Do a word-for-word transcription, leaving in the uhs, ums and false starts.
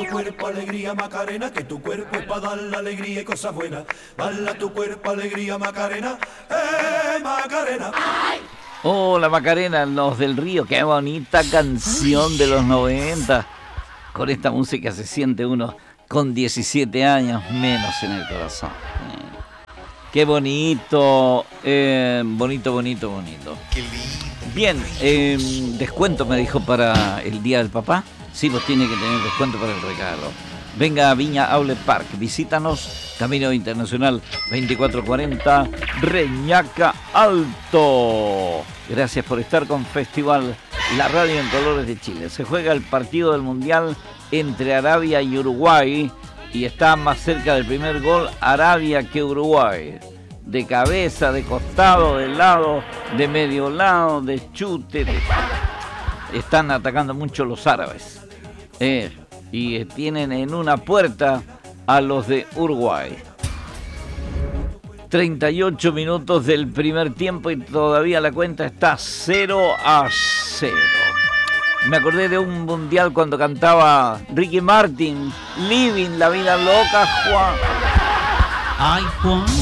tu cuerpo alegría Macarena, que tu cuerpo es para dar la alegría y cosas buenas. Baila tu cuerpo alegría Macarena, eh Macarena. Hola Macarena, Los del Río, qué bonita canción de los noventa. Con esta música se siente uno con diecisiete años menos en el corazón. Qué bonito, eh, bonito, bonito, bonito. Qué lindo. Bien, eh, descuento me dijo para el Día del Papá. Sí, pues tiene que tener descuento para el regalo. Venga a Viña Outlet Park, visítanos, Camino Internacional veinticuatro cuarenta, Reñaca Alto. Gracias por estar con Festival, la radio en colores de Chile. Se juega el partido del Mundial entre Arabia y Uruguay y está más cerca del primer gol Arabia que Uruguay. De cabeza, de costado, de lado, de medio lado, de chute. De... Están atacando mucho los árabes. Eh, y tienen en una puerta a los de Uruguay. treinta y ocho minutos del primer tiempo y todavía la cuenta está cero a cero. Me acordé de un mundial cuando cantaba Ricky Martin, Living la vida loca, Juan. Ay, Juan.